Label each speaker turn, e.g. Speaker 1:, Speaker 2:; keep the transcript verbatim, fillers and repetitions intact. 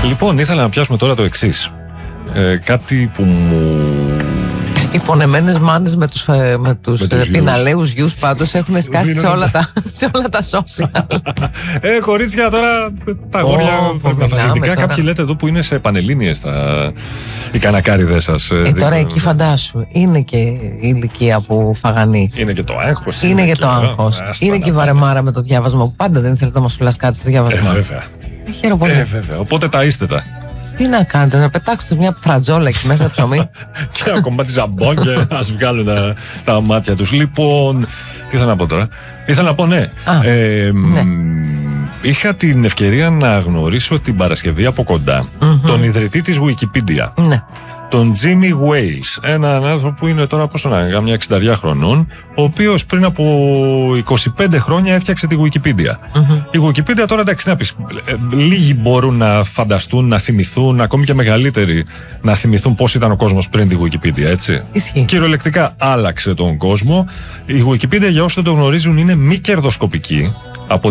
Speaker 1: Λοιπόν, ήθελα να πιάσουμε τώρα το εξής. Ε, κάτι που μου...
Speaker 2: Οι πονεμένες μάνες με τους, ε, με τους,
Speaker 1: Με τους
Speaker 2: ε, πιναλαίους γιους πάντως έχουν σκάσει σε όλα τα, σε όλα τα social.
Speaker 1: Ε, κορίτσια, τώρα τα αγόρια πρέπει να φάνε. Ειδικά κάποιοι λέτε εδώ που είναι σε πανελλήνιες τα... οι κανακάριδες σας.
Speaker 2: Ε, τώρα εκεί φαντάσου, είναι και η ηλικία που φαγανεί.
Speaker 1: Είναι και το άγχος.
Speaker 2: Είναι, είναι και το άγχος. Είναι και η βαρεμάρα με το διάβασμα που πάντα δεν θέλετε να μας φυλάς κάτι στο διάβασμα.
Speaker 1: Ε, βέβαια.
Speaker 2: Ε, χαίρομαι πολύ.
Speaker 1: Ε, βέβαια. Οπότε τα είστε τα.
Speaker 2: Τι να κάνετε, να πετάξετε μια φρατζόλα εκεί μέσα ψωμί.
Speaker 1: Και ένα κομμάτι ζαμπόν και ας βγάλουν τα, τα μάτια τους. Λοιπόν, τι ήθελα να πω τώρα. Ήθελα να πω ναι.
Speaker 2: Α,
Speaker 1: ε,
Speaker 2: ναι.
Speaker 1: Είχα την ευκαιρία να γνωρίσω την Παρασκευή από κοντά mm-hmm. τον ιδρυτή της Wikipedia.
Speaker 2: Ναι.
Speaker 1: Τον Jimmy Wales, έναν άνθρωπο που είναι τώρα πόσο να είναι, μια εξήντα δύο χρονών, ο οποίος πριν από είκοσι πέντε χρόνια έφτιαξε τη Wikipedia. Mm-hmm. Η Wikipedia τώρα, εντάξει, να πεις, λίγοι μπορούν να φανταστούν, να θυμηθούν, ακόμη και μεγαλύτεροι να θυμηθούν πώς ήταν ο κόσμος πριν τη Wikipedia, έτσι.
Speaker 2: Ισχύει.
Speaker 1: Κυριολεκτικά άλλαξε τον κόσμο. Η Wikipedia, για όσοι δεν το γνωρίζουν, είναι μη κερδοσκοπική.